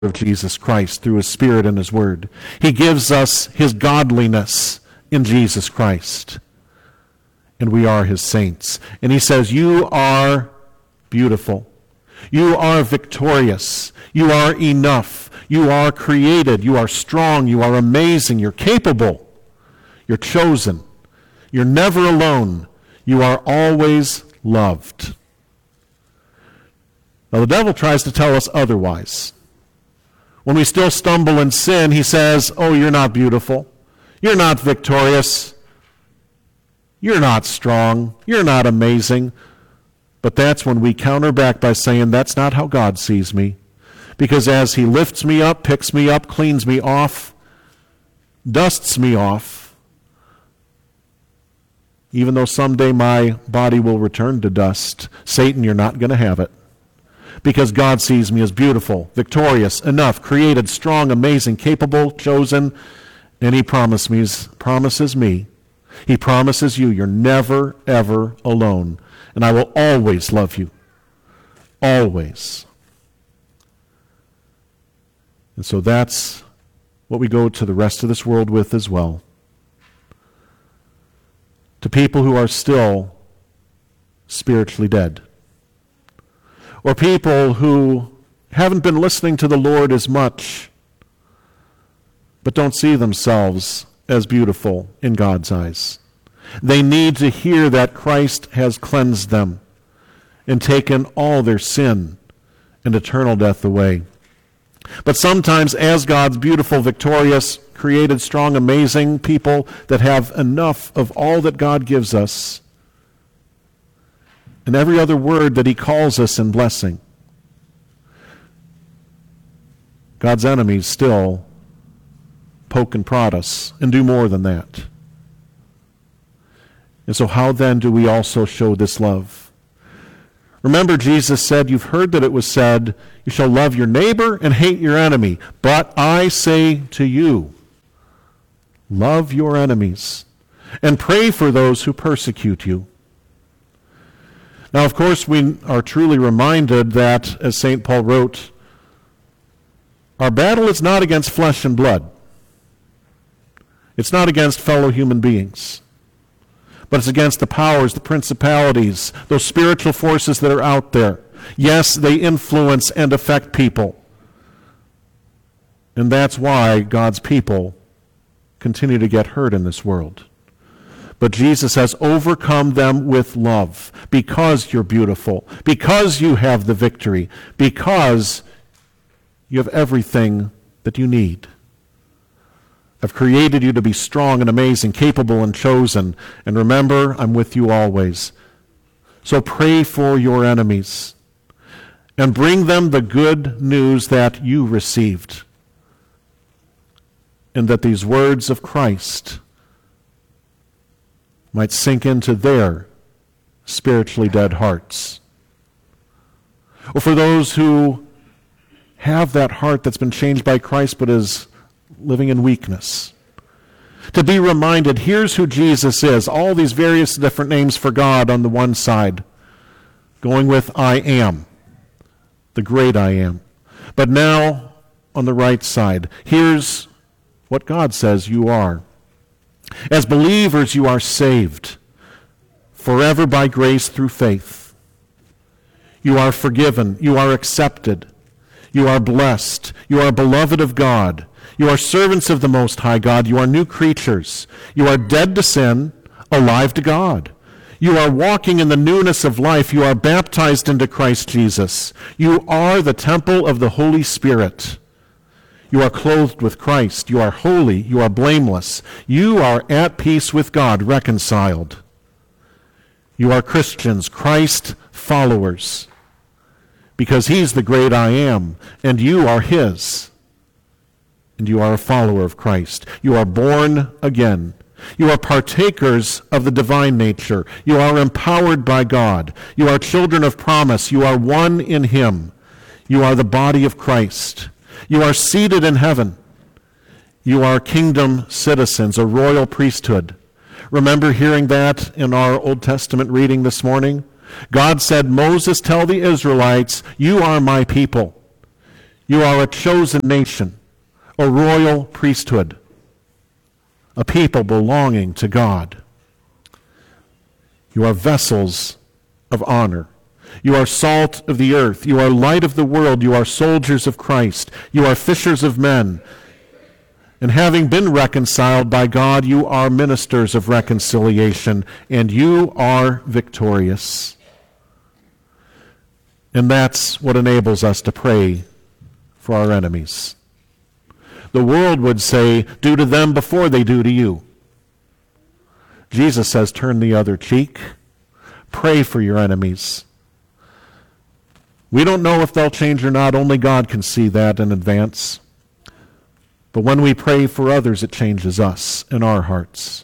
of Jesus Christ through his Spirit and his Word. He gives us his godliness in Jesus Christ. And we are his saints. And he says, you are beautiful. You are victorious. You are enough. You are created. You are strong. You are amazing. You're capable. You're chosen. You're never alone. You are always loved. Now the devil tries to tell us otherwise. When we still stumble in sin, he says, oh, you're not beautiful. You're not victorious. You're not strong. You're not amazing. But that's when we counter back by saying, that's not how God sees me. Because as he lifts me up, picks me up, cleans me off, dusts me off, even though someday my body will return to dust, Satan, you're not going to have it. Because God sees me as beautiful, victorious, enough, created, strong, amazing, capable, chosen, and he promises me, he promises you, you're never, ever alone. And I will always love you. Always. And so that's what we go to the rest of this world with as well. To people who are still spiritually dead. Or people who haven't been listening to the Lord as much, but don't see themselves as beautiful in God's eyes. They need to hear that Christ has cleansed them and taken all their sin and eternal death away. But sometimes as God's beautiful, victorious, created, strong, amazing people that have enough of all that God gives us, and every other word that he calls us in blessing, God's enemies still poke and prod us and do more than that. And so how then do we also show this love? Remember, Jesus said, you've heard that it was said, you shall love your neighbor and hate your enemy. But I say to you, love your enemies and pray for those who persecute you. Now, of course, we are truly reminded that, as St. Paul wrote, our battle is not against flesh and blood. It's not against fellow human beings. But it's against the powers, the principalities, those spiritual forces that are out there. Yes, they influence and affect people. And that's why God's people continue to get hurt in this world. But Jesus has overcome them with love because you're beautiful, because you have the victory, because you have everything that you need. I've created you to be strong and amazing, capable and chosen. And remember, I'm with you always. So pray for your enemies and bring them the good news that you received. And that these words of Christ might sink into their spiritually dead hearts. Or for those who have that heart that's been changed by Christ but is living in weakness, to be reminded, here's who Jesus is. All these various different names for God on the one side, going with I am, the great I am. But now, on the right side, here's what God says you are. As believers, you are saved forever by grace through faith. You are forgiven. You are accepted. You are blessed. You are beloved of God. You are servants of the Most High God. You are new creatures. You are dead to sin, alive to God. You are walking in the newness of life. You are baptized into Christ Jesus. You are the temple of the Holy Spirit. You are clothed with Christ. You are holy. You are blameless. You are at peace with God, reconciled. You are Christians, Christ followers, because he's the great I am, and you are his. And you are a follower of Christ. You are born again. You are partakers of the divine nature. You are empowered by God. You are children of promise. You are one in him. You are the body of Christ. You are seated in heaven. You are kingdom citizens, a royal priesthood. Remember hearing that in our Old Testament reading this morning? God said, Moses, tell the Israelites, you are my people. You are a chosen nation, a royal priesthood, a people belonging to God. You are vessels of honor. You are salt of the earth. You are light of the world. You are soldiers of Christ. You are fishers of men. And having been reconciled by God, you are ministers of reconciliation, and you are victorious. And that's what enables us to pray for our enemies. The world would say, do to them before they do to you. Jesus says, turn the other cheek. Pray for your enemies. We don't know if they'll change or not. Only God can see that in advance. But when we pray for others, it changes us and our hearts.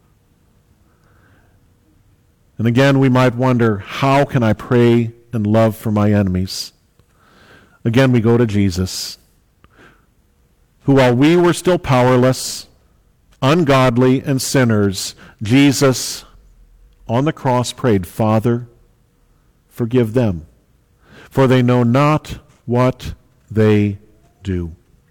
And again, we might wonder, how can I pray and love for my enemies? Again, we go to Jesus, who while we were still powerless, ungodly, and sinners, Jesus on the cross prayed, Father, forgive them, for they know not what they do.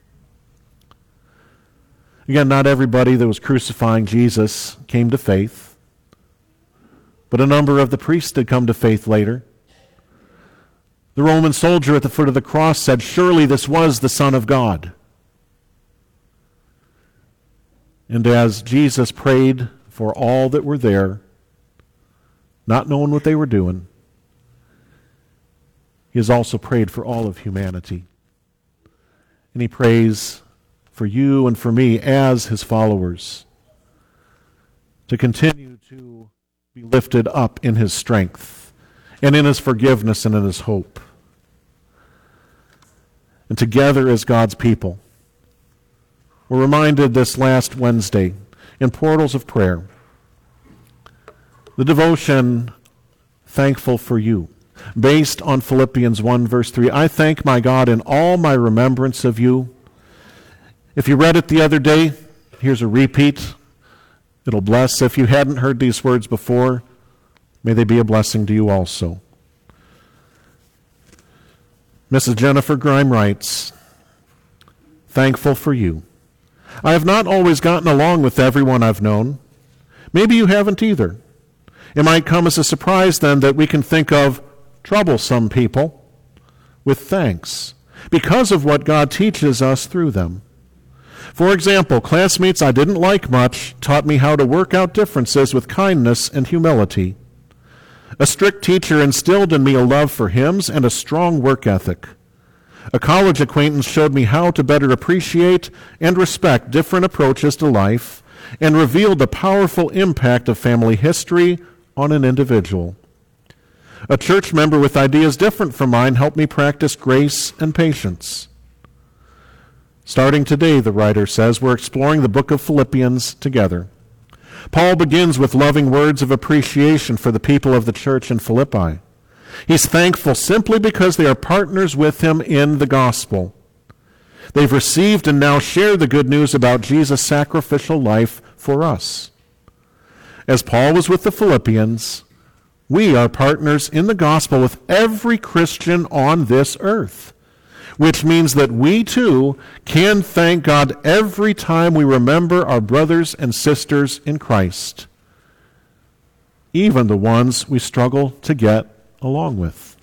Again, not everybody that was crucifying Jesus came to faith, but a number of the priests did come to faith later. The Roman soldier at the foot of the cross said, surely this was the Son of God. And as Jesus prayed for all that were there, not knowing what they were doing, he has also prayed for all of humanity. And he prays for you and for me as his followers to continue to be lifted up in his strength and in his forgiveness and in his hope. And together as God's people, we're reminded this last Wednesday in Portals of Prayer, the devotion, Thankful for You, based on Philippians 1 verse 3. I thank my God in all my remembrance of you. If you read it the other day, here's a repeat. It'll bless. If you hadn't heard these words before, may they be a blessing to you also. Mrs. Jennifer Grime writes, thankful for you. I have not always gotten along with everyone I've known. Maybe you haven't either. It might come as a surprise then that we can think of troublesome people with thanks because of what God teaches us through them. For example, classmates I didn't like much taught me how to work out differences with kindness and humility. A strict teacher instilled in me a love for hymns and a strong work ethic. A college acquaintance showed me how to better appreciate and respect different approaches to life and revealed the powerful impact of family history on an individual. A church member with ideas different from mine helped me practice grace and patience. Starting today, the writer says, we're exploring the book of Philippians together. Paul begins with loving words of appreciation for the people of the church in Philippi. He's thankful simply because they are partners with him in the gospel. They've received and now share the good news about Jesus' sacrificial life for us. As Paul was with the Philippians, we are partners in the gospel with every Christian on this earth, which means that we too can thank God every time we remember our brothers and sisters in Christ, even the ones we struggle to get along with.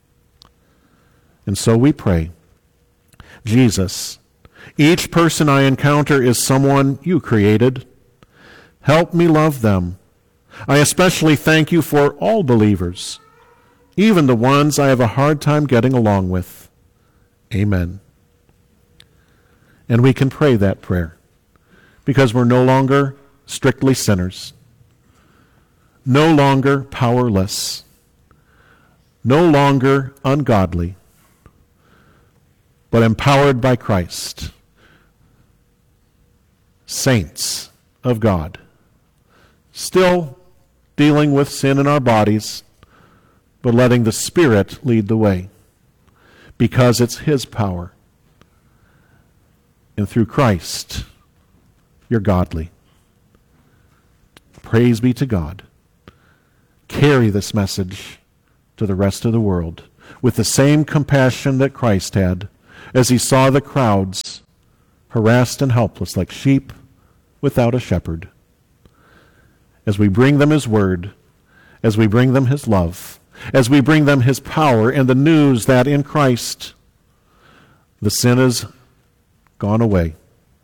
And so we pray, Jesus, each person I encounter is someone you created. Help me love them. I especially thank you for all believers, even the ones I have a hard time getting along with. Amen. And we can pray that prayer because we're no longer strictly sinners, no longer powerless, no longer ungodly, but empowered by Christ, saints of God, still dealing with sin in our bodies, but letting the Spirit lead the way, because it's His power. And through Christ, you're godly. Praise be to God. Carry this message to the rest of the world with the same compassion that Christ had, as he saw the crowds harassed and helpless like sheep without a shepherd. As we bring them his word, as we bring them his love, as we bring them his power and the news that in Christ the sin is gone away.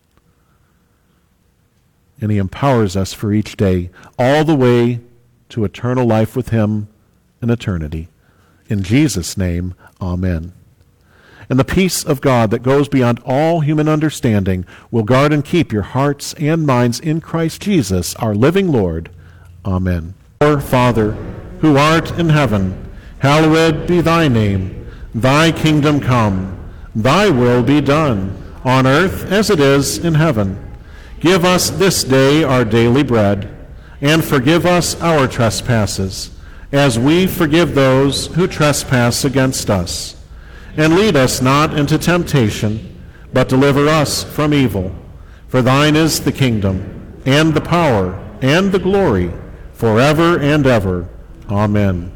And he empowers us for each day, all the way to eternal life with him in eternity. In Jesus' name, amen. And the peace of God that goes beyond all human understanding will guard and keep your hearts and minds in Christ Jesus, our living Lord. Amen. Our Father, who art in heaven, hallowed be thy name. Thy kingdom come, thy will be done, on earth as it is in heaven. Give us this day our daily bread, and forgive us our trespasses, as we forgive those who trespass against us. And lead us not into temptation, but deliver us from evil. For thine is the kingdom, and the power, and the glory, forever and ever. Amen.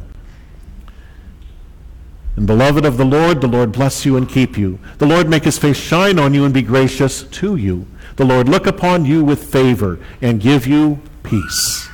And beloved of the Lord bless you and keep you. The Lord make his face shine on you and be gracious to you. The Lord look upon you with favor and give you peace.